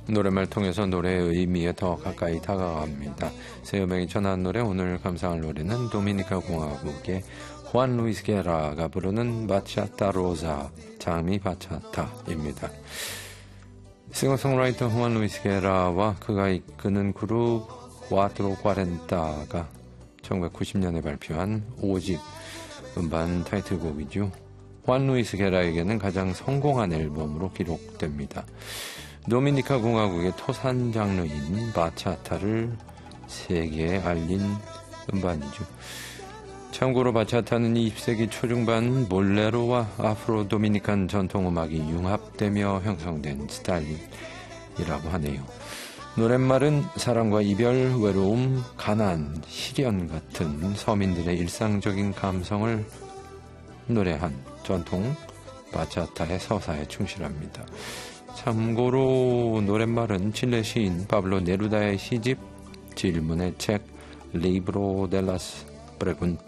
노랫말 통해서 노래의 의미에 더 가까이 다가갑니다. 새 음악이 전한 노래, 오늘 감상할 노래는 도미니카 공화국의 후안 루이스 게라가 부르는 바차타 로사, 장미 바차타입니다. 싱어송라이터 후안 루이스 게라와 그가 이끄는 그룹 와트로 과렌타가 1990년에 발표한 5집 음반 타이틀곡이죠. 후안 루이스 게라에게는 가장 성공한 앨범으로 기록됩니다. 도미니카 공화국의 토산 장르인 바차타를 세계에 알린 음반이죠. 참고로 바차타는 20세기 초중반 볼레로와 아프로 도미니칸 전통음악이 융합되며 형성된 스타일이라고 하네요. 노랫말은 사랑과 이별, 외로움, 가난, 시련 같은 서민들의 일상적인 감성을 노래한 전통 바차타의 서사에 충실합니다. 참고로 노랫말은 칠레 시인 파블로 네루다의 시집 질문의 책 리브로 델라스 프레군타스에